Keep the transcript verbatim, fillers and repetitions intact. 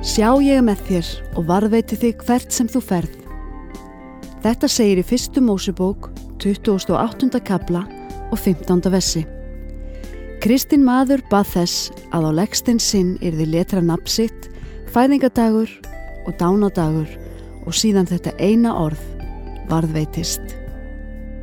Sjá ég með þér og varðveiti þig hvert sem þú ferð. Þetta segir í fyrstu Mósebók, tuttugasta og áttunda kafla og fimmtánda versi. Kristinn maður bað þess að á legstinn sinn yrði letra nafn sitt, fæðingadagur og dánadagur og síðan þetta eina orð varðveitist.